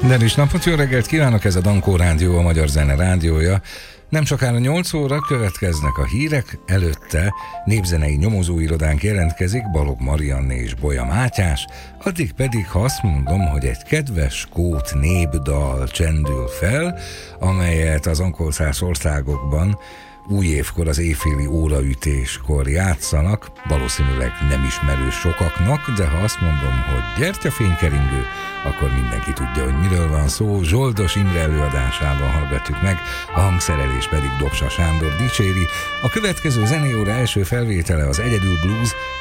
De is napot, jó reggelt kívánok, ez a Dankó Rádió, a Magyar Zene rádiója. Nem sokára 8 óra következnek a hírek, előtte népzenei nyomozóirodánk jelentkezik, Balogh Marianné és Bolya Mátyás, addig pedig, ha azt mondom, hogy egy kedves skót népdal csendül fel, amelyet az angolszász országokban új évkor az éjféli óraütéskor játszanak, valószínűleg nem ismerő sokaknak, de ha azt mondom, hogy gyertyafénykeringő, akkor mindenki tudja, hogy miről van szó. Zsoldos Imre előadásában hallgatjuk meg, a hangszerelés pedig Dobsa Sándor dicséri. A következő zenéóra első felvétele az Egyedül Blues